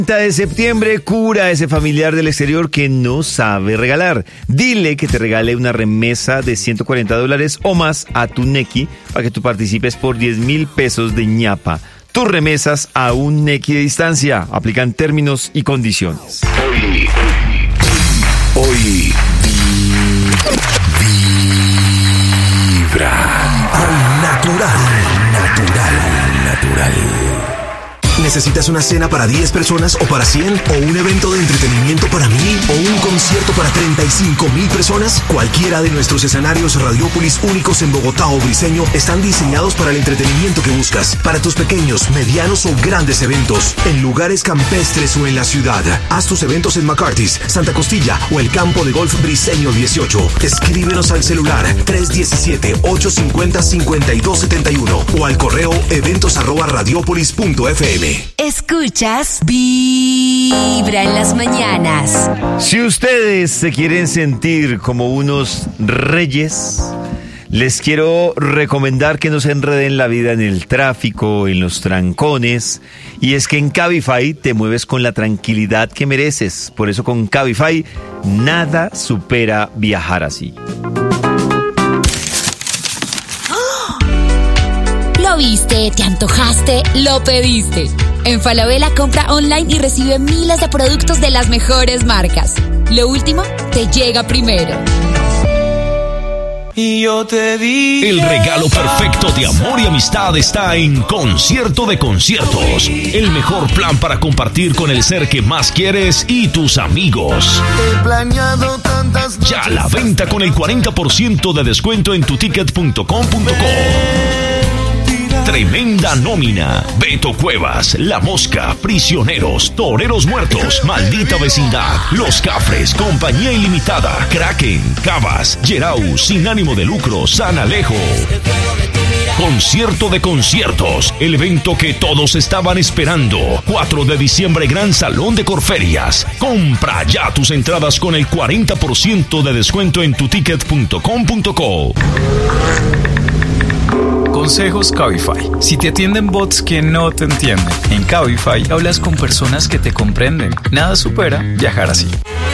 De septiembre, cura a ese familiar del exterior que no sabe regalar. Dile que te regale una remesa de $140 o más a tu Nequi para que tú participes por 10,000 pesos de ñapa. Tus remesas a un Nequi de distancia. Aplican términos y condiciones. Hoy vibra al natural. ¿Necesitas una cena para 10 personas o para 100? ¿O un evento de entretenimiento para 1,000? ¿O un concierto para 35,000 personas? Cualquiera de nuestros escenarios Radiópolis únicos en Bogotá o Briseño están diseñados para el entretenimiento que buscas. Para tus pequeños, medianos o grandes eventos. En lugares campestres o en la ciudad. Haz tus eventos en McCarthy's, Santa Costilla o el campo de golf Briseño 18. Escríbenos al celular 317-850-5271 o al correo eventos@radiopolis.fm. Escuchas Vibra en las mañanas. Si ustedes se quieren sentir como unos reyes, les quiero recomendar que no se enreden la vida en el tráfico, en los trancones. Y es que en Cabify te mueves con la tranquilidad que mereces. Por eso con Cabify nada supera viajar así. Lo viste, te antojaste, lo pediste. En Falabella compra online y recibe miles de productos de las mejores marcas. Lo último te llega primero. Y yo te dije... El regalo perfecto de amor y amistad está en Concierto de Conciertos. El mejor plan para compartir con el ser que más quieres y tus amigos. He planeado tantas noches. Ya a la venta con el 40% de descuento en tuticket.com.co. Tremenda nómina. Beto Cuevas, La Mosca, Prisioneros, Toreros Muertos, Maldita Vecindad, Los Cafres, Compañía Ilimitada, Kraken, Cabas, Gerau, Sin Ánimo de Lucro, San Alejo. Concierto de Conciertos, el evento que todos estaban esperando. 4 de diciembre, Gran Salón de Corferias. Compra ya tus entradas con el 40% de descuento en tuticket.com.co. Consejos Cabify. Si te atienden bots que no te entienden, en Cabify hablas con personas que te comprenden. Nada supera viajar así.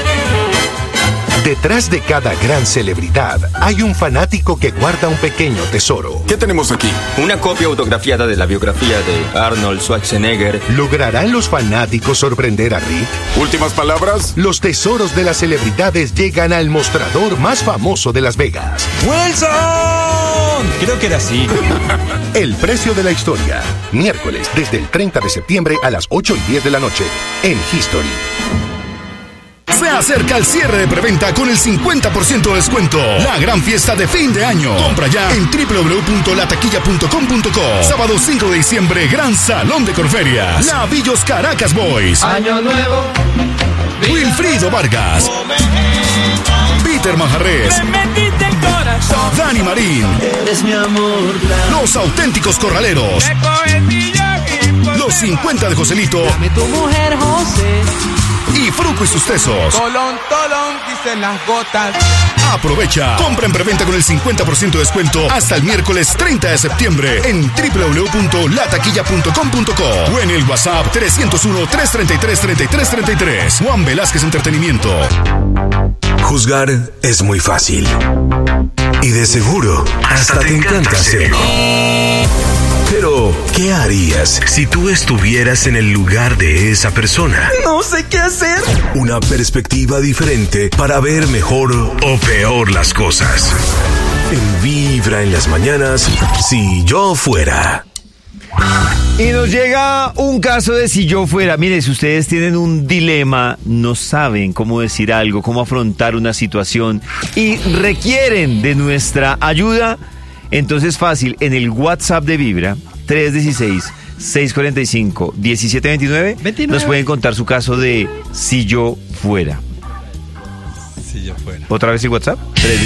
Detrás de cada gran celebridad hay un fanático que guarda un pequeño tesoro. ¿Qué tenemos aquí? Una copia autografiada de la biografía de Arnold Schwarzenegger. ¿Lograrán los fanáticos sorprender a Rick? ¿Últimas palabras? Los tesoros de las celebridades llegan al mostrador más famoso de Las Vegas. ¡Wilson! Creo que era así. El precio de la historia. Miércoles, desde el 30 de septiembre a las 8:10 de la noche. En History. Se acerca el cierre de preventa con el 50% de descuento. La gran fiesta de fin de año. Compra ya en www.lataquilla.com.co. Sábado 5 de diciembre, Gran Salón de Corferias. Lavillos Caracas Boys. Año nuevo. Wilfrido Vargas. Peter Manjarres. Dani Marín. Eres mi amor. Los Auténticos Corraleros. Los 50 de Joselito. Dame tu mujer, José. Y Fruco y sus tesos. Tolón, dicen las gotas. Aprovecha. Compra en preventa con el 50% de descuento hasta el miércoles 30 de septiembre en www.lataquilla.com.co o en el WhatsApp 301-333-3333. Juan Velázquez Entretenimiento. Juzgar es muy fácil. Y de seguro, hasta te encanta hacerlo. Pero, ¿qué harías si tú estuvieras en el lugar de esa persona? No sé qué hacer. Una perspectiva diferente para ver mejor o peor las cosas. En Vibra en las mañanas, Si Yo Fuera. Y nos llega un caso de Si Yo Fuera. Mire, si ustedes tienen un dilema, no saben cómo decir algo, cómo afrontar una situación y requieren de nuestra ayuda, entonces fácil, en el WhatsApp de Vibra, 316-645-1729, nos pueden contar su caso de Si Yo Fuera. Si yo fuera. ¿Otra vez el WhatsApp?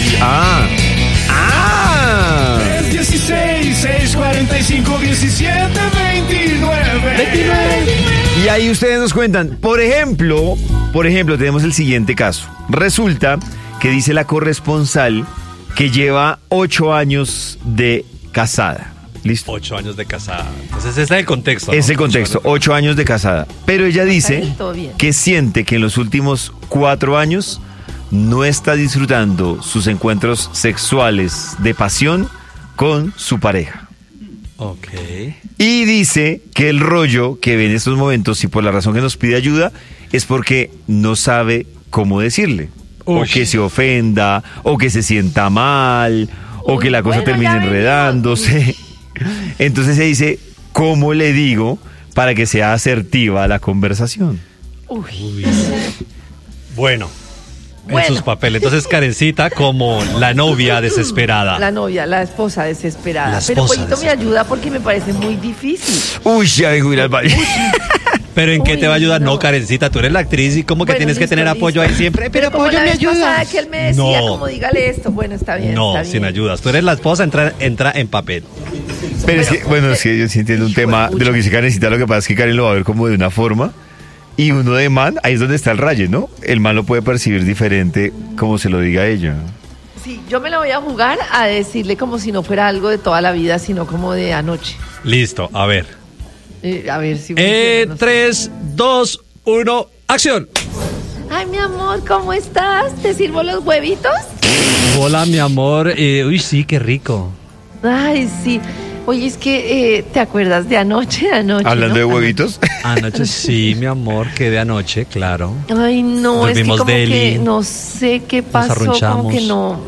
316-645-1729. Y ahí ustedes nos cuentan, por ejemplo, tenemos el siguiente caso. Resulta que dice la corresponsal que lleva 8 años de casada. Listo. 8 años de casada. Entonces ese es el contexto, ¿no? Es el contexto, 8 años de casada. Pero ella dice Todo bien. que siente que en los últimos 4 años no está disfrutando sus encuentros sexuales de pasión con su pareja. Ok. Y dice que el rollo que ve en estos momentos y por la razón que nos pide ayuda es porque no sabe cómo decirle. O que se ofenda, o que se sienta mal, o que la cosa termine enredándose. Entonces se dice, ¿cómo le digo para que sea asertiva la conversación? Uy. Bueno, en sus papeles. Entonces, Karencita como la novia desesperada. La novia, la esposa desesperada. La Pero esposa Pollito me ayuda porque me parece muy difícil. Uy, ya vengo a ir al baño. ¿Pero en qué te va a ayudar? No, Karencita, tú eres la actriz y como que Bueno, tienes que listo, tener listo. apoyo ahí siempre. Pero como apoyo la me vez ayuda. pasada que él me decía, No. como dígale esto. Bueno, está bien. No, está sin bien. ayudas. Tú eres la esposa, entra en papel. Pero es que, bueno, es que yo sí entiendo un tema de lo que dice Karencita. Lo que pasa es que Karen lo va a ver como de una forma. Y uno de man, ahí es donde está el raye, ¿no? El man lo puede percibir diferente como se lo diga a ella. Sí, yo me la voy a jugar a decirle como si no fuera algo de toda la vida, sino como de anoche. Listo, a ver. A ver si... funciona, no sé. 3, 2, 1, acción. Ay, mi amor, ¿cómo estás? ¿Te sirvo los huevitos? Hola, mi amor. Uy, sí, qué rico. Ay, sí. Oye, es que, ¿te acuerdas de anoche? Hablando ¿no? de huevitos. Anoche sí, mi amor, que de anoche, claro. Ay, no, es que Volvimos como deli, que no sé qué pasó, arrunchamos. como que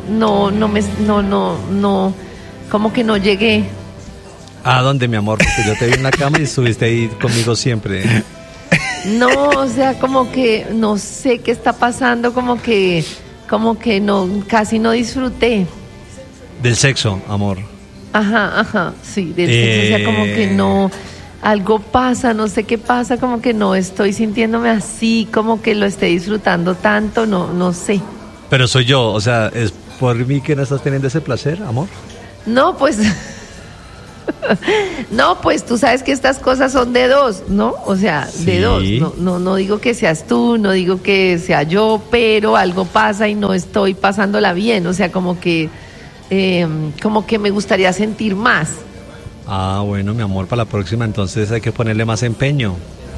no, como que no llegué. ¿A dónde, mi amor? Porque yo te vi en la cama y estuviste ahí conmigo siempre. No, o sea, como que no sé qué está pasando, como que no, casi no disfruté. Del sexo, amor. Ajá, sí, del sexo, o sea, como que no, algo pasa, no sé qué pasa, como que no estoy sintiéndome así, como que lo esté disfrutando tanto, no sé. Pero soy yo, o sea, ¿es por mí que no estás teniendo ese placer, amor? No, pues, no, pues tú sabes que estas cosas son de dos, ¿no? O sea, de Sí. dos, no digo que seas tú, no digo que sea yo, pero algo pasa y no estoy pasándola bien, o sea, como que me gustaría sentir más. Ah, bueno, mi amor, para la próxima entonces hay que ponerle más empeño.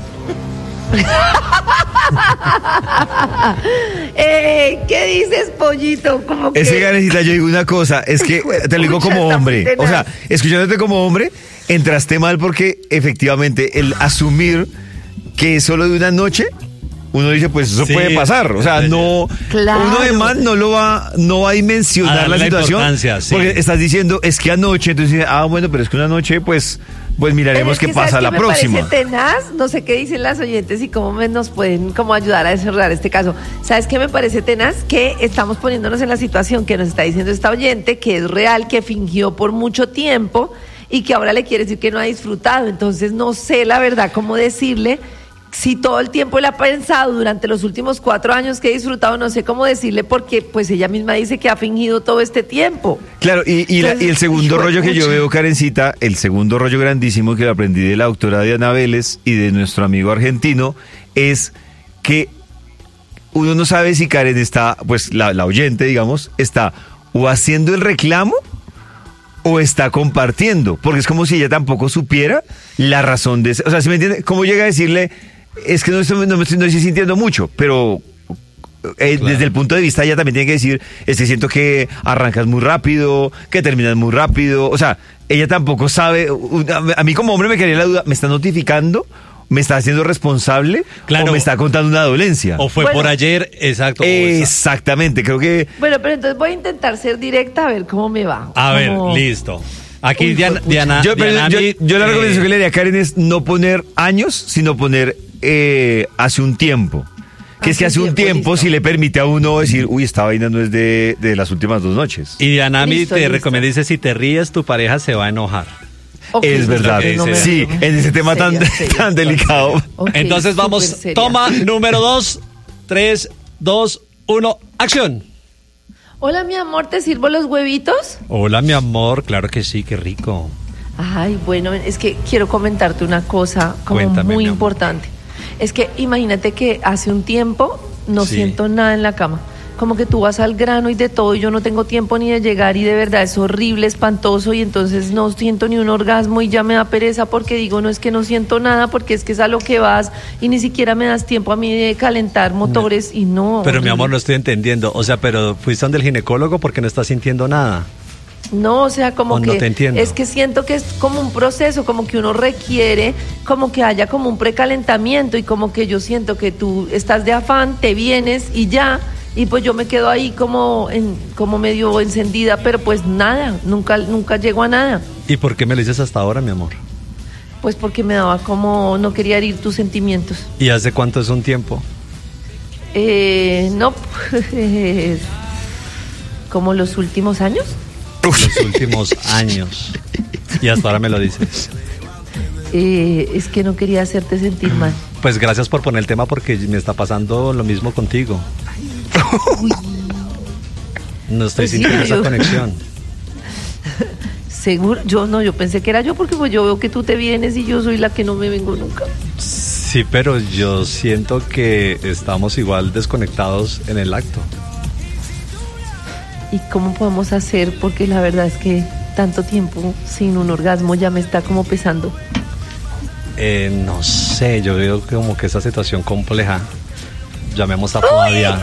¿Qué dices, Pollito? Como que... Ese Karencita, yo digo una cosa, es que te lo digo Pucha, como está muy hombre. O sea, escuchándote como hombre, entraste mal porque efectivamente el asumir que es solo de una noche, uno dice, pues eso Sí, puede pasar. O sea, no, Claro. uno de man no va a dimensionar A darle la la situación. importancia, sí. Porque estás diciendo, es que anoche, entonces dices, bueno, pero es que una noche, pues miraremos qué pasa la próxima. Me parece tenaz, no sé qué dicen las oyentes y cómo nos pueden como ayudar a desarrollar este caso. ¿Sabes qué me parece tenaz? Que estamos poniéndonos en la situación que nos está diciendo esta oyente, que es real, que fingió por mucho tiempo y que ahora le quiere decir que no ha disfrutado. Entonces no sé la verdad cómo decirle. Si todo el tiempo él ha pensado durante los últimos 4 años que he disfrutado, no sé cómo decirle porque pues ella misma dice que ha fingido todo este tiempo. Claro, y el segundo rollo que yo veo, Karencita, el segundo rollo grandísimo que lo aprendí de la doctora Diana Vélez y de nuestro amigo argentino, es que uno no sabe si Karen está, pues la oyente, digamos, está o haciendo el reclamo o está compartiendo, porque es como si ella tampoco supiera la razón de... O sea, ¿sí me entiende? ¿Cómo llega a decirle, es que no estoy sintiendo mucho, pero... Claro. Desde el punto de vista ella también tiene que decir, siento que arrancas muy rápido, que terminas muy rápido, o sea, ella tampoco sabe, a mí como hombre me quedaría la duda, ¿me está notificando? ¿Me está haciendo responsable? Claro. ¿O me está contando una dolencia? O fue Bueno. por ayer, exacto. Exactamente, creo que... Bueno, pero entonces voy a intentar ser directa a ver cómo me va. A ver, Como- listo. Aquí Uy, Diana, fue Diana, Yo la recomendación que le daría a Karen es no poner años, sino poner hace un tiempo. Que es que hace un tiempo listo. sí le permite a uno decir, uy, esta vaina no es de las últimas 2 noches. Y Dianami Listo, te listo. recomienda, dice, si te ríes, tu pareja se va a enojar. Ok, Es verdad, no me- sí, en ese tema tan delicado. Ok, Entonces súper vamos, seria. toma número 2, 3, 2, 1, acción. Hola, mi amor, ¿te sirvo los huevitos? Hola, mi amor, claro que sí, qué rico. Ay, bueno, es que quiero comentarte una cosa como Cuéntame, muy mi amor. importante. Es que imagínate que hace un tiempo no Sí. siento nada en la cama. como que tú vas al grano y de todo, y yo no tengo tiempo ni de llegar, y de verdad es horrible, espantoso, y entonces no siento ni un orgasmo y ya me da pereza porque digo, no es que no siento nada, porque es que es a lo que vas y ni siquiera me das tiempo a mí de calentar motores y no. Pero mi amor, no estoy entendiendo, o sea, pero fuiste donde el ginecólogo porque no estás sintiendo nada. No, o sea, como que no te entiendo. Es que siento que es como un proceso, como que uno requiere, como que haya como un precalentamiento, y como que yo siento que tú estás de afán, te vienes y ya, y pues yo me quedo ahí como medio encendida, pero pues nada, nunca llego a nada. ¿Y por qué me lo dices hasta ahora, mi amor? Pues porque me daba como, no quería herir tus sentimientos. ¿Y hace cuánto es un tiempo? No, pues, como los últimos años. Los últimos años. Y hasta ahora me lo dices. Es que no quería hacerte sentir mal. Pues gracias por poner el tema, porque me está pasando lo mismo contigo. No estoy Pues sí, sintiendo esa yo- conexión. Seguro, yo pensé que era yo, porque pues yo veo que tú te vienes y yo soy la que no me vengo nunca. Sí, pero yo siento que estamos igual desconectados en el acto. ¿Y cómo podemos hacer? Porque la verdad es que tanto tiempo sin un orgasmo ya me está como pesando. No sé, yo veo como que esa situación compleja. Llamemos a Flavia.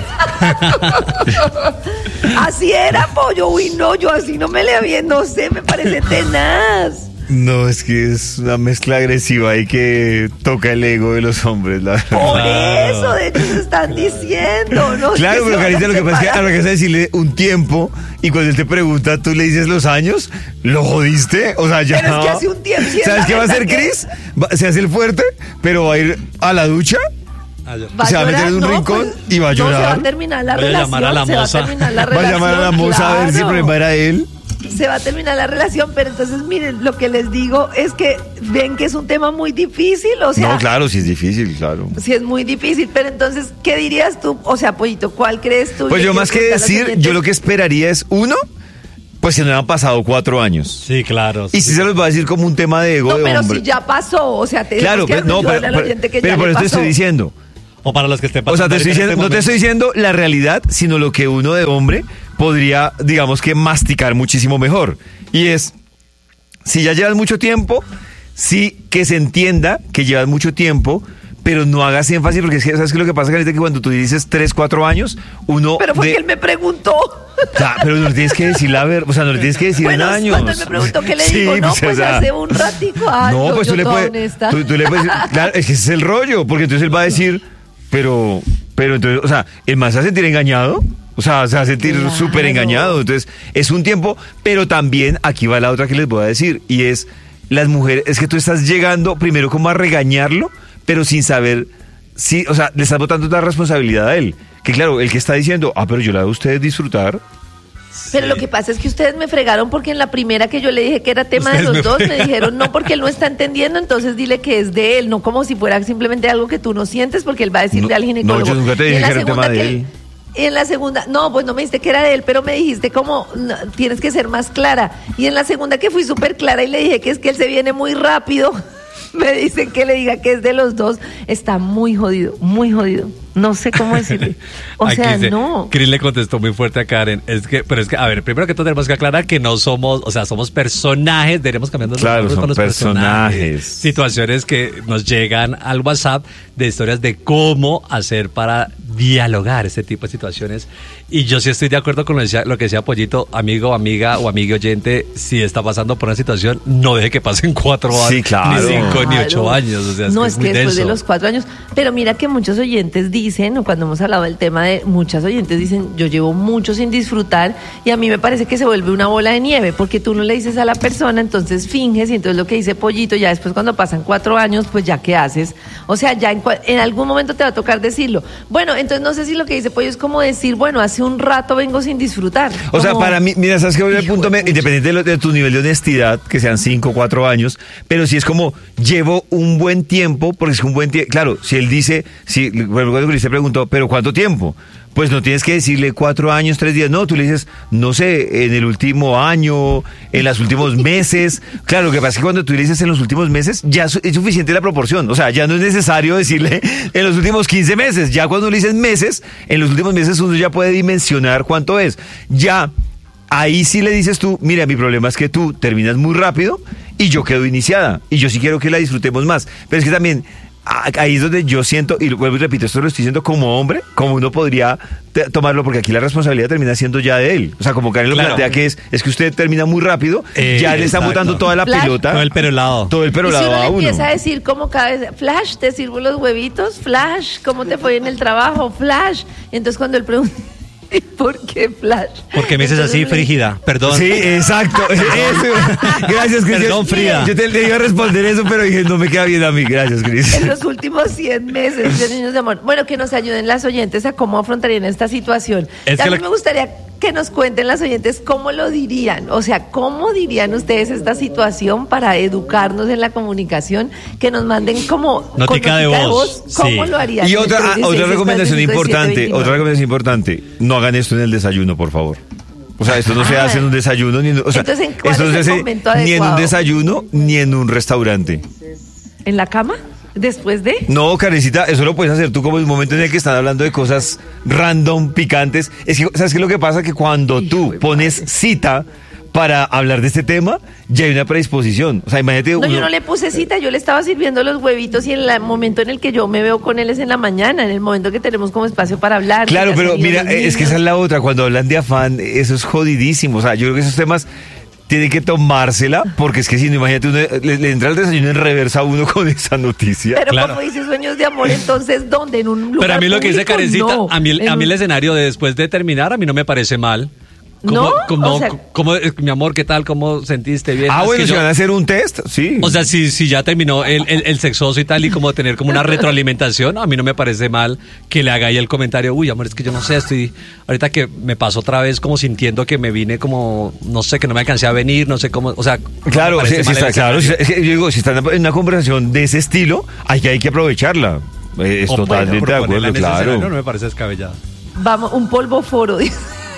Así era, pollo. Uy, no, yo así no me le había, no sé, me parece tenaz. No, es que es una mezcla agresiva y que toca el ego de los hombres, la verdad. Por eso, de hecho, se están diciendo, ¿no? Claro, Que pero se Carita, van a lo que pasa es que separar. ahora que vas a decirle un tiempo y cuando él te pregunta, tú le dices los años, ¿lo jodiste? O sea, ya. Pero es que hace un tiempo, sí, es ¿Sabes la qué va a verdad hacer que- Chris? Se hace el fuerte, pero va a ir a la ducha, se va a meter en un no, rincón pues, y va a No, se va llorar. a terminar la Voy a relación. llamar a la se va a moza. terminar la Va a relación. llamar a la moza a ver si el claro. problema era él. Se va a terminar la relación, pero entonces miren, lo que les digo es que ven que es un tema muy difícil, o sea, No, claro, sí es difícil, claro. sí es muy difícil, pero entonces, ¿qué dirías tú? O sea, Pollito, ¿cuál crees tú? Pues Y yo le más que quiero preguntar a los decir, oyentes. yo lo que esperaría es, uno, pues si no han pasado 4 años. Sí, claro. Y si se los va a decir como un tema de ego No, de pero hombre. si ya pasó, o sea, te Claro, que no, ayudarle al oyente que pero ya por le eso te pasó. estoy diciendo. O para los que estén O sea, pasando te estoy ahorita en diciendo, este no te estoy momento. diciendo la realidad, sino lo que uno de hombre podría, digamos que masticar muchísimo mejor. Y es, si ya llevas mucho tiempo, sí que se entienda que llevas mucho tiempo, pero no hagas énfasis, porque es que, ¿sabes qué es lo que pasa, Carita? Que cuando tú dices 3, 4 años, uno... Pero fue que él me preguntó. Ah, pero no le tienes que decir la verdad, o sea, no le tienes que decir Bueno, en años. cuando él me preguntó qué le Sí, digo, no, o pues sea, hace un ratico. Ay, no, pues yo tú le toda puedes, honesta. tú le puedes decir, claro, es que ese es el rollo, porque entonces él va a decir, pero entonces, o sea, el man se va a sentir engañado, o sea, se va a sentir Claro. súper engañado, entonces es un tiempo, pero también aquí va la otra que les voy a decir, y es, las mujeres, es que tú estás llegando primero como a regañarlo, pero sin saber, si, o sea, le estás botando toda la responsabilidad a él, que claro, el que está diciendo, pero yo la veo a ustedes disfrutar. Pero lo que pasa es que ustedes me fregaron porque en la primera que yo le dije que era tema de Ustedes los me dos, me fregaron. dijeron no porque él no está entendiendo, entonces dile que es de él, no como si fuera simplemente algo que tú no sientes, porque él va a decirle No, al ginecólogo. no, yo nunca te Y dije en la que era un tema segunda de él. Y en la segunda, no, pues no me dijiste que era de él, pero me dijiste como no, tienes que ser más clara. Y en la segunda que fui súper clara y le dije que es que él se viene muy rápido, me dicen que le diga que es de los dos, está muy jodido, muy jodido. No sé cómo decirle. O Aquí sea, dice, no. Chris le contestó muy fuerte a Karen. Pero es que, a ver, primero que todo tenemos que aclarar que no somos, o sea, somos personajes, deberíamos cambiando los Claro, nombres son para los personajes. Situaciones que nos llegan al WhatsApp de historias de cómo hacer para dialogar este tipo de situaciones. Y yo sí estoy de acuerdo con lo que decía Pollito, amigo, amiga o amigo oyente, si está pasando por una situación, no deje que pasen 4 años, Sí, claro. ni 5, ni 8 Claro. años. O sea, No, es es muy que después de denso. los 4 años. Pero mira que muchos oyentes dicen, o cuando hemos hablado del tema de muchas oyentes dicen, yo llevo mucho sin disfrutar y a mí me parece que se vuelve una bola de nieve, porque tú no le dices a la persona, entonces finges y entonces lo que dice Pollito, ya después cuando pasan 4 años, pues ya qué haces. O sea, ya en algún momento te va a tocar decirlo. Bueno, entonces no sé si lo que dice Pollo es como decir, bueno, hace un rato vengo sin disfrutar. O sea, Como- para mí, mira, sabes que voy al Hijo punto, de pucha. independiente de tu nivel de honestidad, que sean 5 o 4 años, pero si es como, llevo un buen tiempo, porque es un buen tiempo, claro, si él dice, si, bueno, cuando Chris te preguntó, pero ¿cuánto tiempo? pues no tienes que decirle 4 años, 3 días. No, tú le dices, no sé, en el último año, en los últimos meses. Claro, lo que pasa es que cuando tú le dices en los últimos meses, ya es suficiente la proporción. O sea, ya no es necesario decirle en los últimos 15 meses. Ya cuando le dices meses, en los últimos meses uno ya puede dimensionar cuánto es. Ya, ahí sí le dices tú, mira, mi problema es que tú terminas muy rápido y yo quedo iniciada. Y yo sí quiero que la disfrutemos más. Pero es que también... ahí es donde yo siento, y vuelvo y repito, esto lo estoy diciendo como hombre, como uno podría tomarlo, porque aquí la responsabilidad termina siendo ya de él. O sea, como Karen lo plantea, que es que usted termina muy rápido, ya le está botando toda la pelota. Todo el perolado. Todo el perolado si uno a uno. empieza a decir como cada vez, Flash, te sirvo los huevitos, Flash, ¿cómo te fue en el trabajo? Flash. Entonces cuando él pregunta, ¿por qué Flash? Porque me dices así, frígida, perdón. Sí, exacto. Eso. Gracias, Cris. Perdón, Frida. Yo te iba a responder eso, pero dije, no me queda bien a mí. Gracias, Cris. En los últimos 100 meses de Niños de Amor. Bueno, que nos ayuden las oyentes a cómo afrontarían esta situación. A mí me gustaría que nos cuenten las oyentes cómo lo dirían. O sea, ¿cómo dirían ustedes esta situación para educarnos en la comunicación? Que nos manden como notica de voz. ¿Cómo lo harían? Y otra recomendación importante, no hagan esto en el desayuno, por favor. O sea, esto no se hace en un desayuno, Entonces, ¿en cuál esto no se es el hace momento adecuado? ni en un desayuno, ni en un restaurante. ¿En la cama? ¿Después de? No, Karencita, eso lo puedes hacer tú como en el momento en el que están hablando de cosas random, picantes. Es que, ¿sabes qué es lo que pasa? Que cuando tú pones cita para hablar de este tema, ya hay una predisposición. O sea, imagínate... No, yo no le puse cita, yo le estaba sirviendo los huevitos y en el momento en el que yo me veo con él es en la mañana, en el momento que tenemos como espacio para hablar. Claro, pero mira, es que esa es la otra. Cuando hablan de afán, eso es jodidísimo. O sea, yo creo que esos temas... tiene que tomársela, porque es que si no, imagínate, uno, le entra el desayuno en reversa a uno con esa noticia. Pero como dice sueños de amor, entonces, ¿dónde? ¿En un lugar Pero a mí lo que dice público? Karencita, No. a mí el escenario de después de terminar, a mí no me parece mal. ¿No? O sea, mi amor, ¿qué tal? ¿Cómo sentiste? Bien. Ah, Es bueno, que si van a hacer un test, sí. O sea, si ya terminó el sexoso y tal, y como tener como una retroalimentación, a mí no me parece mal que le haga ahí el comentario, uy, amor, es que yo no sé, estoy, ahorita que me paso otra vez como sintiendo que me vine como, no sé, que no me alcancé a venir, no sé cómo, o sea. Claro, no me parece mal el claro, escenario. es que yo digo, si están en una conversación de ese estilo, hay que aprovecharla. Es O totalmente de proponerla acuerdo, en ese claro. escenario no me parece descabellado. vamos, un polvo foro, dice.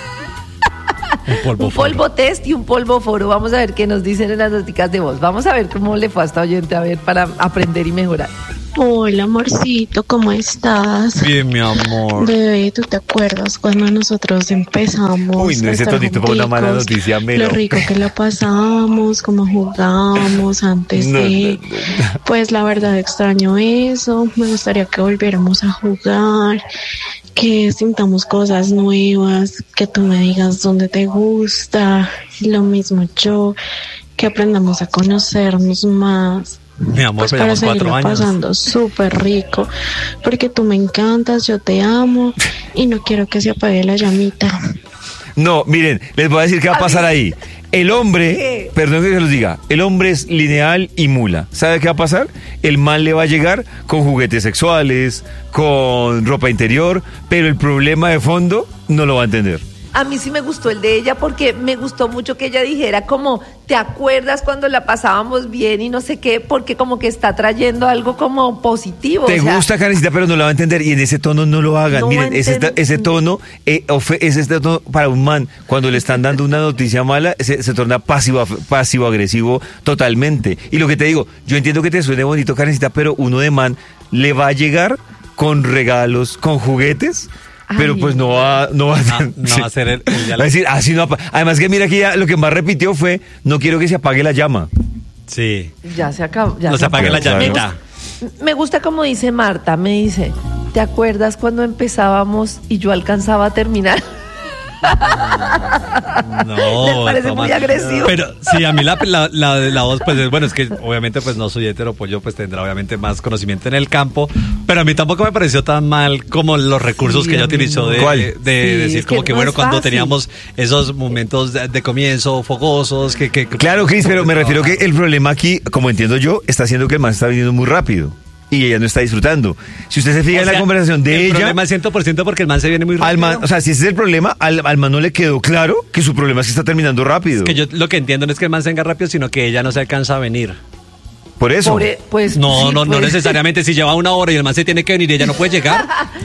Un polvo test y un polvo foro. Vamos a ver qué nos dicen en las noticas de voz. Vamos a ver cómo le fue a esta oyente, a ver, para aprender y mejorar. Hola, amorcito, ¿cómo estás? Bien, mi amor. Bebé, ¿tú te acuerdas cuando nosotros empezamos? Uy, no, a ese estar tonito fue una mala junticos? noticia, Melo. Lo rico que la pasábamos, cómo jugábamos antes de... Pues la verdad extraño eso. Me gustaría que volviéramos a jugar, que sintamos cosas nuevas, que tú me digas dónde te gusta. Lo mismo yo, que aprendamos a conocernos más. Mi amor, Pues pero para llevamos 4 seguirla años. pasando súper rico, porque tú me encantas, yo te amo y no quiero que se apague la llamita. No, miren, les voy a decir qué va a pasar ahí. El hombre, perdón que se los diga, el hombre es lineal y mula. ¿Sabe qué va a pasar? El man le va a llegar con juguetes sexuales, con ropa interior, pero el problema de fondo no lo va a entender. A mí sí me gustó el de ella porque me gustó mucho que ella dijera como, ¿te acuerdas cuando la pasábamos bien y no sé qué? Porque como que está trayendo algo como positivo. Te o sea, gusta, Karencita, pero no la va a entender y en ese tono no lo hagan. No Miren, va a entender. ese tono para un man, cuando le están dando una noticia mala, se torna pasivo-agresivo totalmente. Y lo que te digo, yo entiendo que te suene bonito, Karencita, pero uno de man le va a llegar con regalos, con juguetes. Pero Ay, pues no va a ser el va a decir, así no además que mira que ya lo que más repitió fue, no quiero que se apague la llama. Sí. ya se acabó. Ya No se apague la Claro. llamita. Me gusta como dice Marta, me dice, ¿te acuerdas cuando empezábamos y yo alcanzaba a terminar? No, Me parece ¿cómo muy así? agresivo. Pero sí, a mí la voz, pues es bueno, es que obviamente pues no soy hetero, pues yo pues tendrá obviamente más conocimiento en el campo, pero a mí tampoco me pareció tan mal como los recursos Sí, que ella a mí utilizó no. ¿Cuál? de Sí, decir es como que que no bueno, es cuando fácil. teníamos esos momentos de comienzo fogosos, que Claro, Cris, pero me refiero que el problema aquí, como entiendo yo, está haciendo que el man está viniendo muy rápido y ella no está disfrutando. Si usted se fija en la conversación de el ella, problema es 100% porque el man se viene muy rápido. al man, o sea, si ese es el problema, al man no le quedó claro que su problema es que está terminando rápido. que yo lo que entiendo no es que el man se venga rápido, sino que ella no se alcanza a venir. Por eso. Pues, No, sí, no pues. necesariamente. Si lleva 1 hora y el man se tiene que venir y ella no puede llegar.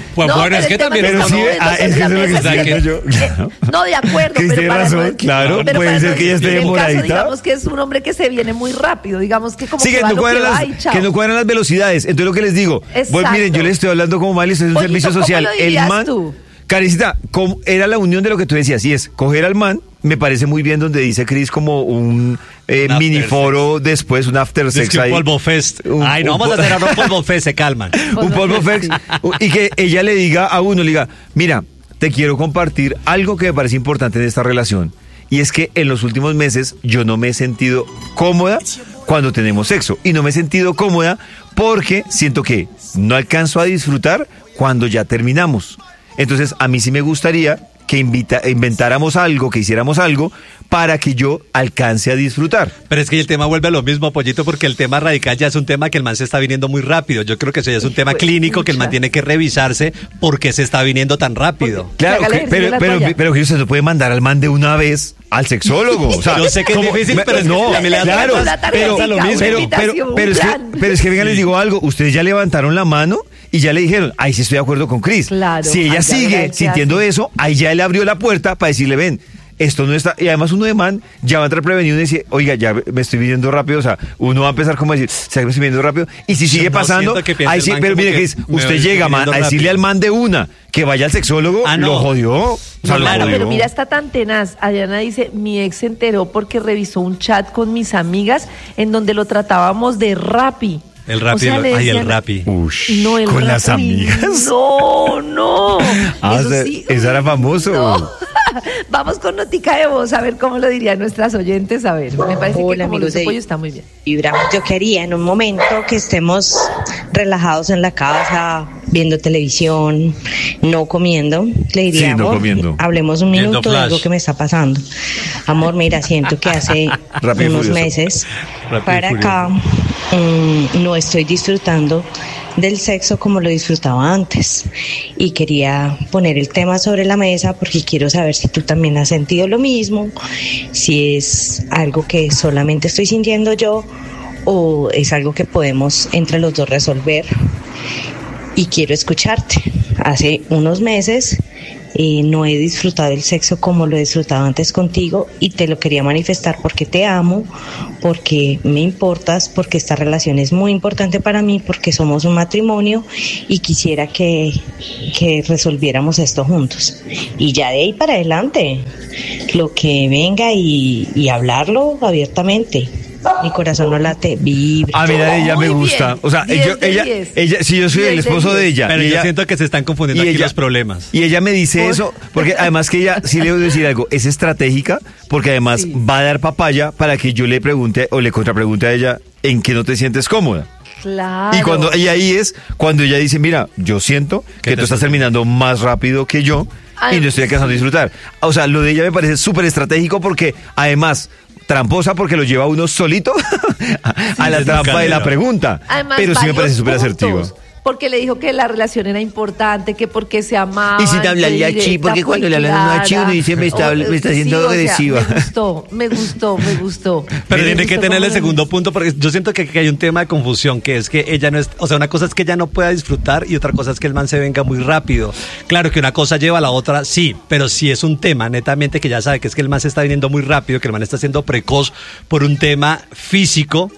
Pues No, bueno, pero es que el tema también es Pero como sí, viendo es que sobre la eso es lo que mesa, está sí, diciendo yo. Claro. No, de acuerdo, Cris, pero tiene para razón, claro, pero puede para ser que ella esté en el caso, demoradita. digamos que es un hombre que se viene muy rápido, digamos que como Sí, que que va no, lo cuadran que va las, y chao. que no cuadran las velocidades. Entonces lo que les digo, Exacto. miren, yo les estoy hablando como mal, esto es un Pollito, servicio ¿cómo social. lo El dirías man, tú? Karencita, era la unión de lo que tú decías, y es coger al man, me parece muy bien donde dice Cris como un mini after foro después, un after Es sex que un ahí. polvo fest. Un- Ay, no un vamos a po- hacer ahora un polvo fest, se calman. un polvo fex y que ella le diga a uno, le diga, mira, te quiero compartir algo que me parece importante en esta relación y es que en los últimos meses yo no me he sentido cómoda cuando tenemos sexo y no me he sentido cómoda porque siento que no alcanzo a disfrutar cuando ya terminamos. Entonces a mí sí me gustaría que inventáramos algo, que hiciéramos algo para que yo alcance a disfrutar. Pero es que el tema vuelve a lo mismo, Pollito, porque el tema radical ya es un tema que el man se está viniendo muy rápido. Yo creo que eso ya es un tema Pues, clínico que el man pucha. tiene que revisarse porque se está viniendo tan rápido. Claro, Hágale ejercicio de la toalla. pero que usted no puede mandar al man de una vez al sexólogo. O sea, Yo sé que es como- difícil, pero es que no, también le da claro, la tarjetita, pero, una invitación, un pero plan. es que venga, les digo algo, ustedes ya levantaron la mano y ya le dijeron, ahí sí estoy de acuerdo con Cris. Claro, Si ella ahí ya verá sigue qué sintiendo hace. eso, ahí ya le abrió la puerta para decirle, ven, esto no está, y además uno de man ya va a entrar prevenido y dice, oiga, ya me estoy viendo rápido, o sea, uno va a empezar como a decir, ¿será que me estoy viendo rápido? Y si sigue no pasando, siento que piense ahí el sí, man pero como mire, que Cris, me usted estoy llega viendo a decirle rápido. al man de una que vaya al sexólogo, Ah, no. lo jodió. O sea, lo Claro, jodió. pero mira, está tan tenaz. Adriana dice, mi ex se enteró porque revisó un chat con mis amigas en donde lo tratábamos de Rappi. El Rappi, le ay, el decían- Rappi. Ush, No, el con las Rappi, amigas. No. Ah, Eso o sea, sí, ese era famoso. no. Vamos con notica de voz, a ver cómo lo dirían nuestras oyentes. A ver, me parece Hola, que como amigos Luce de Pollo está muy bien. Vibra. Yo quería en un momento que estemos relajados en la casa, viendo televisión, no comiendo, le diría, Sí, no amor, comiendo. hablemos un Viendo minuto de Flash. algo que me está pasando. Amor, mira, siento que hace Rápido y unos Furioso. meses Rápido y para acá no estoy disfrutando del sexo como lo disfrutaba antes y quería poner el tema sobre la mesa porque quiero saber si tú también has sentido lo mismo, si es algo que solamente estoy sintiendo yo o es algo que podemos entre los dos resolver y quiero escucharte. Hace unos meses no he disfrutado el sexo como lo he disfrutado antes contigo y te lo quería manifestar porque te amo, porque me importas, porque esta relación es muy importante para mí, porque somos un matrimonio y quisiera que resolviéramos esto juntos. Y ya de ahí para adelante, lo que venga y hablarlo abiertamente. Mi corazón no late, vibra. A mí la de ella me Muy gusta. bien. O sea, 10 de 10. ella, si yo soy 10 el de esposo 10. de ella. Pero y yo ella- siento que se están confundiendo y aquí ella- los problemas. Y ella me dice eso, porque además que ella, sí le voy a decir algo, es estratégica, porque además Sí. va a dar papaya para que yo le pregunte o le contrapregunte a ella en qué no te sientes cómoda. Claro. Y ahí es cuando ella dice, mira, yo siento que tú estás terminando más rápido que yo Ay, y no estoy alcanzando a disfrutar. O sea, lo de ella me parece súper estratégico porque además tramposa porque lo lleva uno solito a la es trampa de la bucanero. pregunta. Además, Pero sí me varios parece súper asertivo. puntos, Porque le dijo que la relación era importante, que porque se amaban. Y sin hablarle a Chi, porque cuando le hablan a Chi, uno dice, me está haciendo agresiva. Me gustó. Pero tiene que gustó tener el cómo segundo punto, porque yo siento que hay un tema de confusión, que es que ella no es, o sea, una cosa es que ella no pueda disfrutar y otra cosa es que el man se venga muy rápido. Claro que una cosa lleva a la otra, sí, pero si es un tema netamente que ya sabe que es que el man se está viniendo muy rápido, que el man está siendo precoz por un tema físico.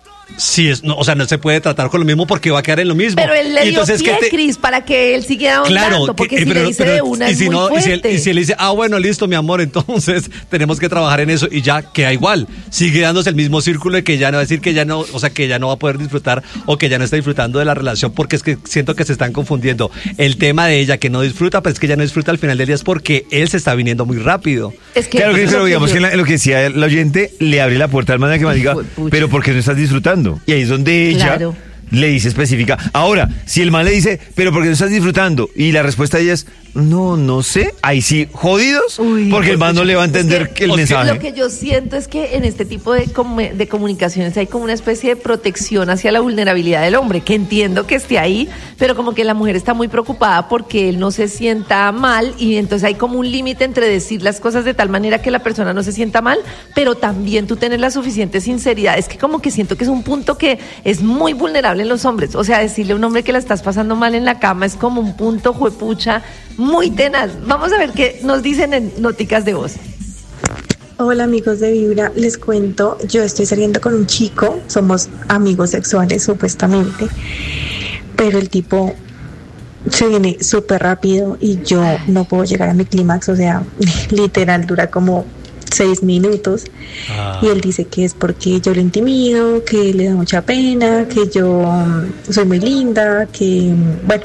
Sí, no, o sea, no se puede tratar con lo mismo porque va a quedar en lo mismo. Pero él le Y dio entonces, pie, ¿qué te- Cris, para que él siguiera ahondando, Claro, porque si le dice de una y es si muy no, y si él fuerte. le dice, bueno, listo, mi amor, entonces tenemos que trabajar en eso y ya queda igual. Sigue dándose el mismo círculo de que ya no va a decir que ya no, o sea, que ya no va a poder disfrutar o que ya no está disfrutando de la relación porque es que siento que se están confundiendo. El tema de ella que no disfruta, pues es que ya no disfruta al final del día es porque él se está viniendo muy rápido. Es que Claro que eso pero es digamos yo- que lo que decía el oyente le abre la puerta al man a que me diga, Pucha. pero ¿por qué no estás disfrutando? Y ahí es donde ella Claro. le dice específica. Ahora, si el man le dice, pero ¿por qué no estás disfrutando? Y la respuesta de ella es, no sé. Ahí sí, jodidos, Uy, porque el man no le va a entender es que el mensaje. Lo que yo siento es que en este tipo de comunicaciones hay como una especie de protección hacia la vulnerabilidad del hombre, que entiendo que esté ahí, pero como que la mujer está muy preocupada porque él no se sienta mal y entonces hay como un límite entre decir las cosas de tal manera que la persona no se sienta mal, pero también tú tener la suficiente sinceridad. Es que como que siento que es un punto que es muy vulnerable mal en los hombres. O sea, decirle a un hombre que la estás pasando mal en la cama es como un punto juepucha muy tenaz. Vamos a ver qué nos dicen en Noticas de Voz. Hola amigos de Vibra, les cuento, yo estoy saliendo con un chico, somos amigos sexuales supuestamente, pero el tipo se viene súper rápido y yo no puedo llegar a mi clímax, o sea, literal dura como 6 minutos y él dice que es porque yo lo intimido, que le da mucha pena, que yo soy muy linda, que bueno,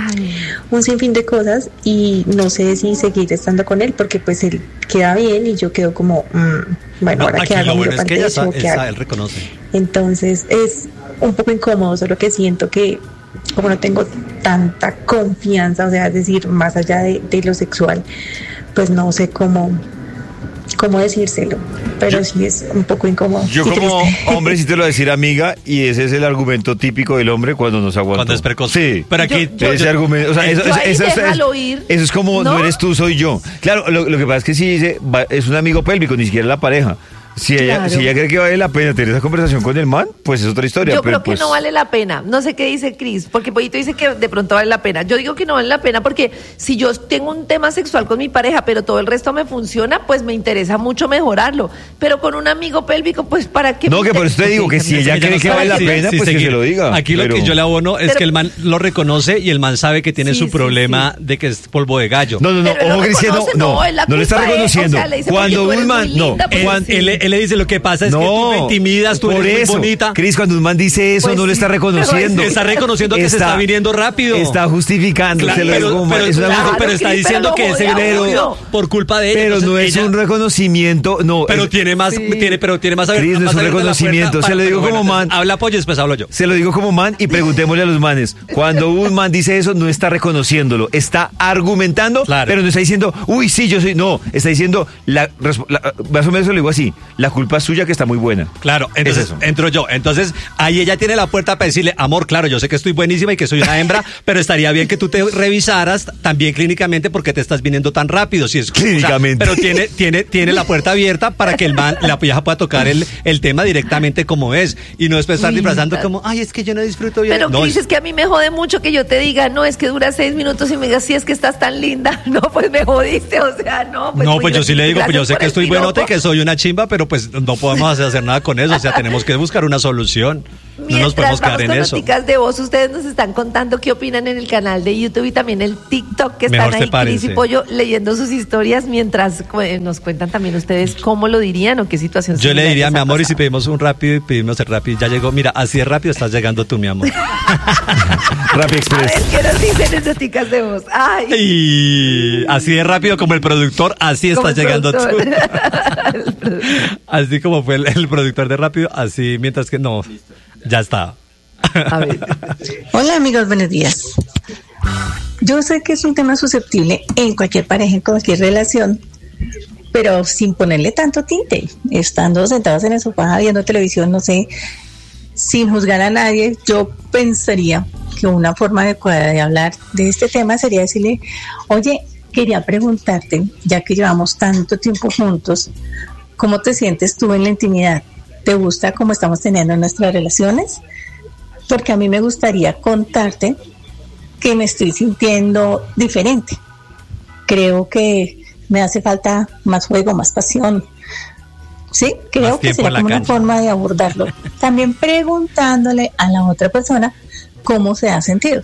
un sinfín de cosas y no sé si seguir estando con él porque pues él queda bien y yo quedo como bueno, ahora que hago, bueno es que él reconoce. Entonces es un poco incómodo, solo que siento que como no tengo tanta confianza, o sea, es decir, más allá de lo sexual, pues no sé cómo decírselo, pero sí es un poco incómodo. Yo como hombre sí te lo voy a decir, amiga, y ese es el argumento típico del hombre cuando nos aguanta. Cuando es precoz. Sí. Pero aquí ese argumento, o sea, eso es como no eres tú, soy yo. Claro, lo que pasa es que sí dice, es un amigo pélvico, ni siquiera la pareja. Si ella cree que vale la pena tener esa conversación con el man, pues es otra historia. Yo pero creo que no vale la pena. No sé qué dice Cris, porque Pollito dice que de pronto vale la pena. Yo digo que no vale la pena porque si yo tengo un tema sexual con mi pareja, pero todo el resto me funciona, pues me interesa mucho mejorarlo. Pero con un amigo pélvico, pues ¿para qué? No, que por eso te digo que si ella cree que vale la pena, pues que se lo diga. Aquí lo que yo le abono es que el man lo reconoce y el man sabe que tiene su problema de que es polvo de gallo. No, ojo, Cristiano, no le está reconociendo. Cuando un man, él le dice lo que pasa es que tú me intimidas, tú eres muy bonita. Cris, cuando un man dice eso, pues no lo está reconociendo. Está reconociendo que se está viniendo rápido. Está justificando. Pero está diciendo que se viene por culpa de ella. Pero no es un reconocimiento, no. Pero tiene más, tiene más. Cris, no es un reconocimiento. Se lo digo como man. Habla Pollo, después hablo yo. Se lo digo como man y preguntémosle a los manes. Cuando un man dice eso, no está reconociéndolo. Está argumentando, pero no está diciendo, uy, sí, yo soy. No, está diciendo, más o menos lo digo así, la culpa es suya que está muy buena. Claro, entonces entro yo. Entonces, ahí ella tiene la puerta para decirle, amor, claro, yo sé que estoy buenísima y que soy una hembra, pero estaría bien que tú te revisaras también clínicamente porque te estás viniendo tan rápido. Si es, clínicamente. O sea, pero tiene la puerta abierta para que la vieja pueda tocar el tema directamente como es. Y no después estar disfrazando como, ay, es que yo no disfruto bien. Pero Cris, es que a mí me jode mucho que yo te diga, no, es que dura 6 minutos y me digas, sí, es que estás tan linda. No, pues me jodiste, o sea, no. Pues no, pues yo sí le digo, pues yo sé que estoy buenota y que soy una chimba, pero pues no podemos hacer nada con eso, o sea, tenemos que buscar una solución. No nos podemos quedar en eso. Noticas de Voz, ustedes nos están contando qué opinan en el canal de YouTube y también el TikTok, que están ahí Cris y Pollo leyendo sus historias mientras nos cuentan también ustedes cómo lo dirían o qué situación. Yo le diría, mi amor, y si pedimos un rápido y pedimos el rápido, ya llegó, mira, así de rápido estás llegando tú, mi amor. Rápido Express. A ver, ¿qué nos dicen en Noticas de Voz? Ay. Y así de rápido como el productor, así estás llegando tú. Así como fue el productor de Rápido, así mientras que no, ya está. A ver. Hola amigos, buenos días. Yo sé que es un tema susceptible en cualquier pareja, en cualquier relación, pero sin ponerle tanto tinte, estando sentados en el sofá viendo televisión, no sé, sin juzgar a nadie, yo pensaría que una forma adecuada de hablar de este tema sería decirle, oye, quería preguntarte, ya que llevamos tanto tiempo juntos, ¿cómo te sientes tú en la intimidad? ¿Te gusta cómo estamos teniendo nuestras relaciones? Porque a mí me gustaría contarte que me estoy sintiendo diferente. Creo que me hace falta más juego, más pasión. Sí, creo que sería como una forma de abordarlo. También preguntándole a la otra persona cómo se ha sentido.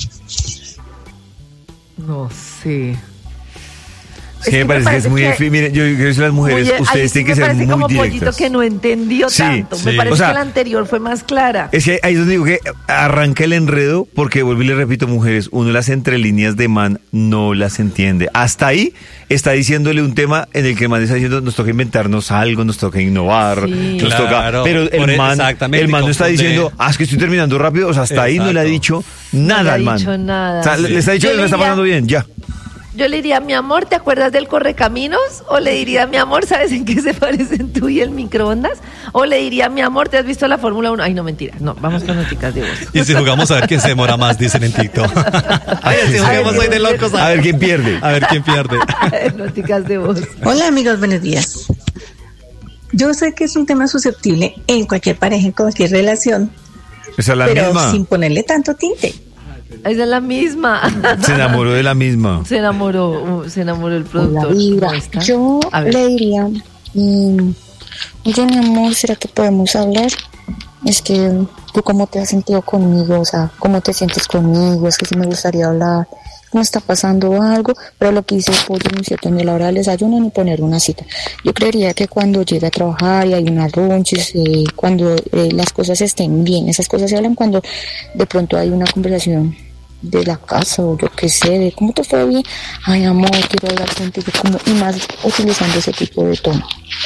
No sé. Sí, me parece que es muy difícil. Miren, yo creo que las mujeres, ustedes tienen que ser muy como directas. Pollito que no entendió tanto. Me parece que la anterior fue más clara. Es que ahí es donde digo que arranca el enredo, porque vuelvo y le repito, mujeres, uno las entrelíneas de man no las entiende. Hasta ahí está diciéndole un tema en el que el man está diciendo, nos toca inventarnos algo, nos toca innovar, nos toca. Pero el man no está diciendo, es que estoy terminando rápido. O sea, hasta ahí no le ha dicho nada al man. Nada. O sea, le está diciendo que lo está pasando bien, ya. Yo le diría, mi amor, ¿te acuerdas del correcaminos? O le diría, mi amor, ¿sabes en qué se parecen tú y el microondas? O le diría, mi amor, ¿te has visto la Fórmula 1? Ay, no, mentira. No, vamos con Noticas de Voz. Y si jugamos a ver quién se demora más, dicen en TikTok. Ay, si jugamos hoy de locos. A ver quién pierde. A ver quién pierde. Noticas de Voz. Hola, amigos, buenos días. Yo sé que es un tema susceptible en cualquier pareja, en cualquier relación, Esa es la pero misma. sin ponerle tanto tinte. Esa es la misma. Se enamoró de la misma. Se enamoró el productor. Hola, Vibra. ¿Cómo está? Yo A ver. le diría, oye, mi amor, ¿será que podemos hablar? Es que tú cómo te has sentido conmigo, o sea, cómo te sientes conmigo, es que sí me gustaría hablar, no está pasando algo, pero lo que hice fue cierto, ni la hora del desayuno ni poner una cita. Yo creería que cuando llegue a trabajar y hay unas lunches, cuando las cosas estén bien, esas cosas se hablan cuando de pronto hay una conversación de la casa o yo qué sé, de cómo te fue bien, ay amor, quiero hablar contigo, como, y más utilizando ese tipo de tono.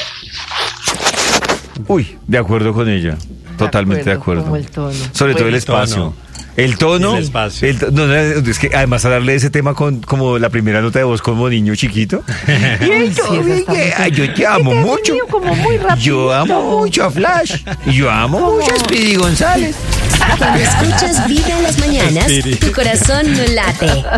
Uy, de acuerdo con ella. Totalmente de acuerdo. Como el tono. Sobre todo el espacio. El tono. El espacio. No, es que además a darle ese tema con como la primera nota de voz como niño chiquito. Yo te amo mucho. Yo amo mucho a Flash. Yo amo mucho a Speedy González. Cuando escuchas Vibra en las mañanas, tu corazón no late.